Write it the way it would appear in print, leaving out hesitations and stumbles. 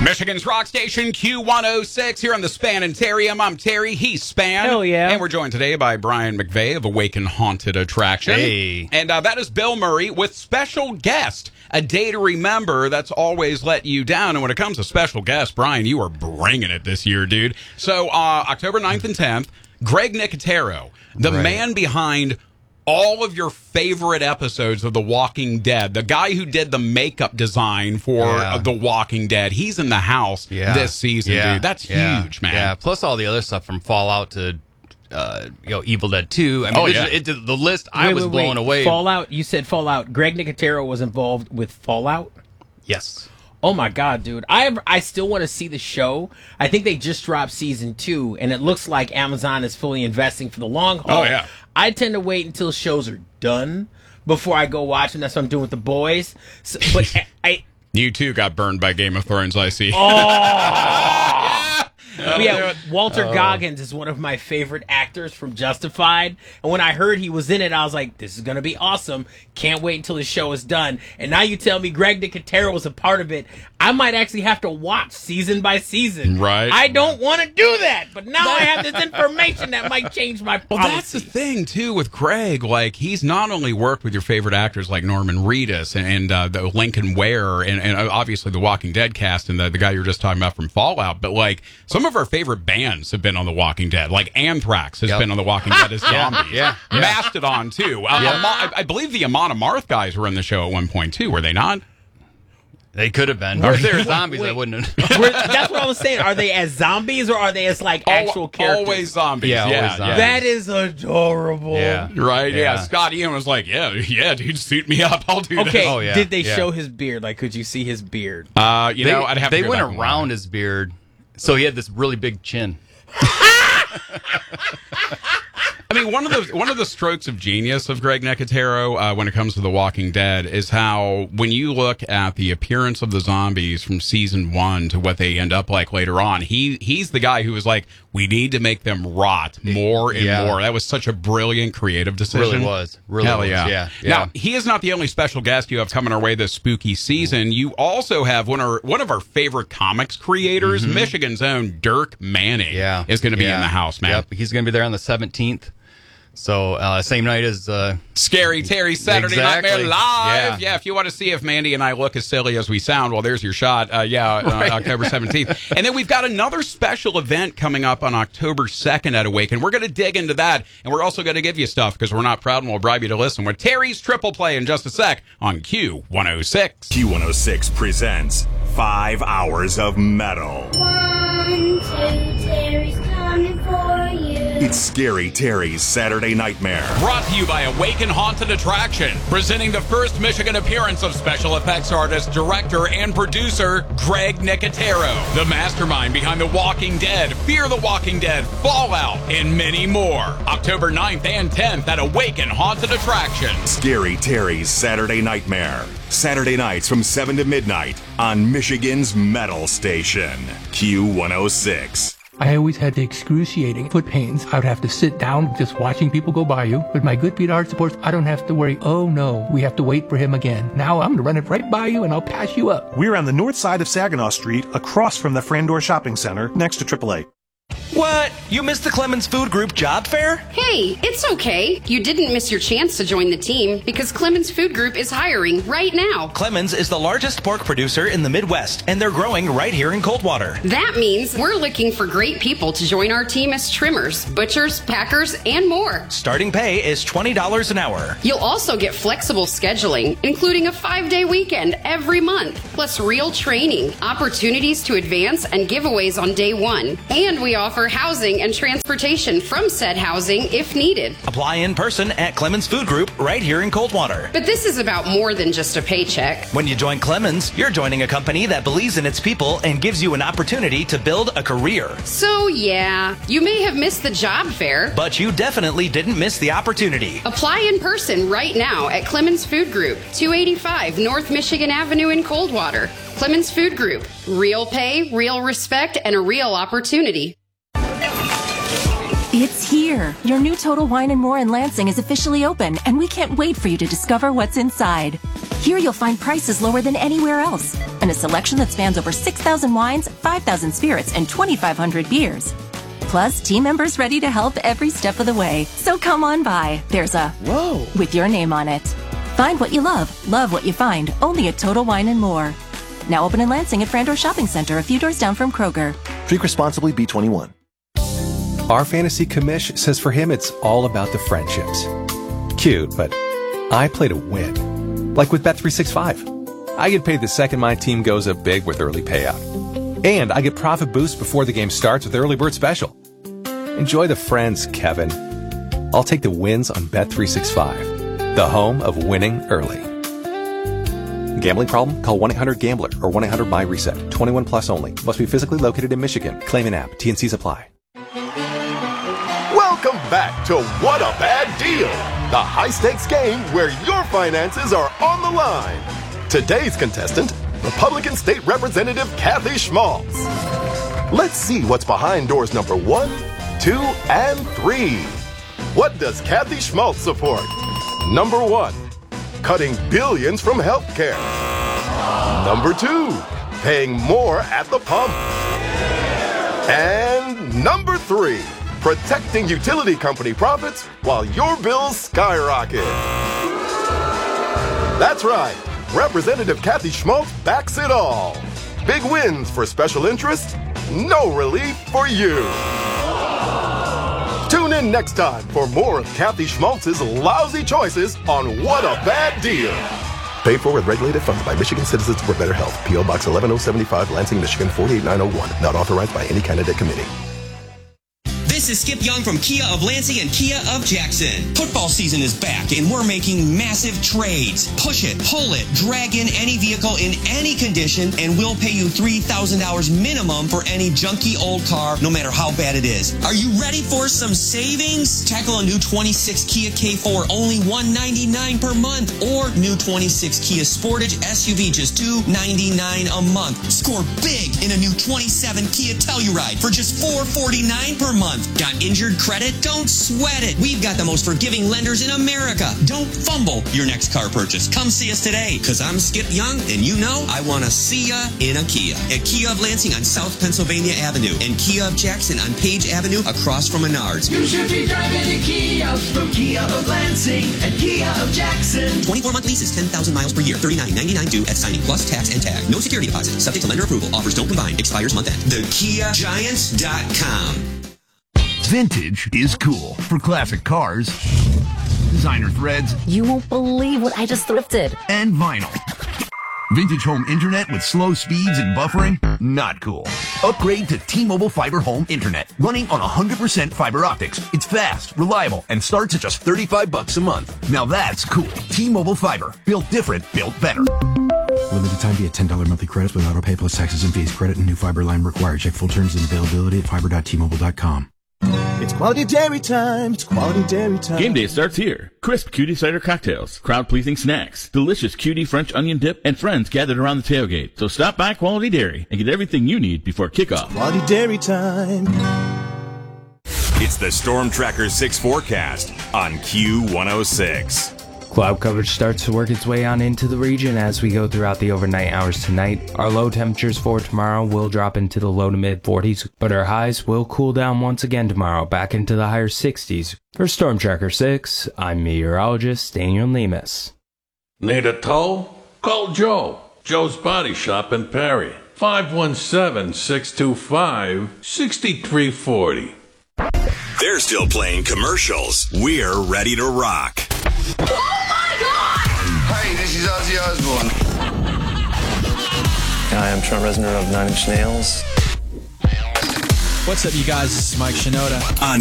Michigan's rock station, Q106, here on the Spanitarium. I'm Terry, he's Span. Hell yeah. And we're joined today by Brian McVeigh of Awaken Haunted Attraction. Hey. And that is Bill Murray with special guest, a day to remember that's always let you down. And when it comes to special guests, Brian, you are bringing it this year, dude. So October 9th and 10th, Greg Nicotero, the man behind all of your favorite episodes of The Walking Dead, the guy who did the makeup design for The Walking Dead, he's in the house this season, dude. That's huge, man. Yeah, plus all the other stuff from Fallout to Evil Dead 2. I mean, the list, I was blown away. Fallout, you said Fallout. Greg Nicotero was involved with Fallout? Yes. Oh my God, dude. I still want to see the show. I think they just dropped season 2, and it looks like Amazon is fully investing for the long haul. Oh, yeah. I tend to wait until shows are done before I go watch them. That's what I'm doing with the boys. So, but You too got burned by Game of Thrones, I see. Walter Goggins is one of my favorite actors from Justified. And when I heard he was in it, I was like, this is going to be awesome. Can't wait until the show is done. And now you tell me Greg Nicotero was a part of it. I might actually have to watch season by season. Right. I don't want to do that. But now I have this information that might change my policy. Well, that's the thing, too, with Greg. Like, he's not only worked with your favorite actors like Norman Reedus and the Lincoln Ware and obviously the Walking Dead cast and the guy you were just talking about from Fallout, but, like, some of our favorite bands have been on The Walking Dead. Like, Anthrax has been on The Walking Dead as zombies. Mastodon, too. I believe the Amon Amarth guys were in the show at one point, too, were they not? They could have been. Or if they were zombies, I wouldn't have. That's what I was saying. Are they as zombies or are they as, like, actual characters? Always zombies. Yeah, always zombies. That is adorable. Yeah. Right? Yeah. Scott Ian was like, yeah, dude, suit me up. I'll do this. Okay, did they show his beard? Like, could you see his beard? I'd have to They go went back and around his beard, so he had this really big chin. I mean, one of the strokes of genius of Greg Nicotero when it comes to The Walking Dead is how when you look at the appearance of the zombies from season 1 to what they end up like later on, he's the guy who was like, we need to make them rot more and more. That was such a brilliant creative decision. Really was. Hell was. Yeah. Now, he is not the only special guest you have coming our way this spooky season. You also have one of our favorite comics creators, Michigan's own Dirk Manning, is going to be in the house, man. Yep, he's going to be there on the 17th. So, same night as Scary Terry Saturday Exactly. Nightmare Live. Yeah. If you want to see if Mandy and I look as silly as we sound, well, there's your shot. October 17th. And then we've got another special event coming up on October 2nd at Awaken. We're going to dig into that, and we're also going to give you stuff because we're not proud and we'll bribe you to listen with Terry's Triple Play in just a sec on Q106. Q106 presents 5 hours of metal. 1, 2, Terry's coming for you. It's Scary Terry's Saturday Nightmare. Brought to you by Awaken Haunted Attraction, presenting the first Michigan appearance of special effects artist, director, and producer Greg Nicotero, the mastermind behind The Walking Dead, Fear the Walking Dead, Fallout, and many more. October 9th and 10th at Awaken Haunted Attraction. Scary Terry's Saturday Nightmare. Saturday nights from 7 to midnight on Michigan's Metal Station, Q106. I always had the excruciating foot pains. I would have to sit down just watching people go by you. With my Good Feet Art Supports, I don't have to worry, oh no, we have to wait for him again. Now I'm going to run it right by you and I'll pass you up. We're on the north side of Saginaw Street, across from the Frandor Shopping Center, next to AAA. What? You missed the Clemens Food Group job fair? Hey, it's okay. You didn't miss your chance to join the team because Clemens Food Group is hiring right now. Clemens is the largest pork producer in the Midwest, and they're growing right here in Coldwater. That means we're looking for great people to join our team as trimmers, butchers, packers, and more. Starting pay is $20 an hour. You'll also get flexible scheduling, including a 5-day weekend every month, plus real training, opportunities to advance, and giveaways on day 1. And we offer housing and transportation from said housing if needed. Apply in person at Clemens Food Group right here in Coldwater. But this is about more than just a paycheck. When you join Clemens, you're joining a company that believes in its people and gives you an opportunity to build a career. So yeah, you may have missed the job fair, but you definitely didn't miss the opportunity. Apply in person right now at Clemens Food Group, 285 North Michigan Avenue in Coldwater. Clemens Food Group, real pay, real respect, and a real opportunity. It's here. Your new Total Wine & More in Lansing is officially open, and we can't wait for you to discover what's inside. Here you'll find prices lower than anywhere else, and a selection that spans over 6,000 wines, 5,000 spirits, and 2,500 beers. Plus, team members ready to help every step of the way. So come on by. There's a Whoa with your name on it. Find what you love what you find, only at Total Wine & More. Now open in Lansing at Frandor Shopping Center, a few doors down from Kroger. Drink responsibly, B21. Our fantasy commish says for him it's all about the friendships. Cute, but I play to win. Like with Bet365. I get paid the second my team goes up big with early payout. And I get profit boost before the game starts with Early Bird Special. Enjoy the friends, Kevin. I'll take the wins on Bet365, the home of winning early. Gambling problem? Call 1-800-GAMBLER or 1-800-BUY-RESET. 21 plus only. Must be physically located in Michigan. Claim an app. T&Cs apply. Welcome back to What a Bad Deal, the high-stakes game where your finances are on the line. Today's contestant, Republican State Representative Kathy Schmaltz. Let's see what's behind doors number 1, 2, and 3. What does Kathy Schmaltz support? Number 1, cutting billions from healthcare. Number 2, paying more at the pump. And number 3, protecting utility company profits while your bills skyrocket. That's right. Representative Kathy Schmaltz backs it all. Big wins for special interests, no relief for you. Tune in next time for more of Kathy Schmaltz's lousy choices on What a Bad Deal. Paid for with regulated funds by Michigan Citizens for Better Health. P.O. Box 11075, Lansing, Michigan 48901. Not authorized by any candidate committee. This is Skip Young from Kia of Lansing and Kia of Jackson. Football season is back and we're making massive trades. Push it, pull it, drag in any vehicle in any condition and we'll pay you $3,000 minimum for any junky old car, no matter how bad it is. Are you ready for some savings? Tackle a new 26 Kia K4, only $199 per month. Or new 26 Kia Sportage SUV, just $299 a month. Score big in a new 27 Kia Telluride for just $449 per month. Got injured credit? Don't sweat it. We've got the most forgiving lenders in America. Don't fumble your next car purchase. Come see us today, because I'm Skip Young, and you know I want to see ya in a Kia. At Kia of Lansing on South Pennsylvania Avenue, and Kia of Jackson on Page Avenue across from Menards. You should be driving a Kia from Kia of Lansing and Kia of Jackson. 24-month leases, 10,000 miles per year, $39.99 due at signing, plus tax and tag. No security deposit. Subject to lender approval. Offers don't combine. Expires month end. TheKiaGiants.com. Vintage is cool for classic cars, designer threads. You won't believe what I just thrifted. And vinyl. Vintage home internet with slow speeds and buffering? Not cool. Upgrade to T-Mobile Fiber Home Internet, running on 100% fiber optics. It's fast, reliable, and starts at just $35 a month. Now that's cool. T-Mobile Fiber. Built different, built better. Limited time via $10 monthly credits with auto pay plus taxes and fees. Credit and new fiber line required. Check full terms and availability at fiber.tmobile.com. It's quality dairy time. It's quality dairy time. Game day starts here. Crisp Cutie cider cocktails, crowd-pleasing snacks, delicious Cutie French onion dip, and friends gathered around the tailgate. So stop by Quality Dairy and get everything you need before kickoff. It's quality dairy time. It's the Storm Tracker 6 forecast on Q106. Cloud coverage starts to work its way on into the region as we go throughout the overnight hours tonight. Our low temperatures for tomorrow will drop into the low to mid 40s, but our highs will cool down once again tomorrow, back into the higher 60s. For Storm Tracker 6, I'm meteorologist Daniel Nemus. Need a tow? Call Joe. Joe's Body Shop in Perry. 517-625-6340. They're still playing commercials. We're ready to rock. Hi, this is Ozzy Osbourne. Hi, I'm Trent Reznor of Nine Inch Nails. What's up, you guys? This is Mike Shinoda. On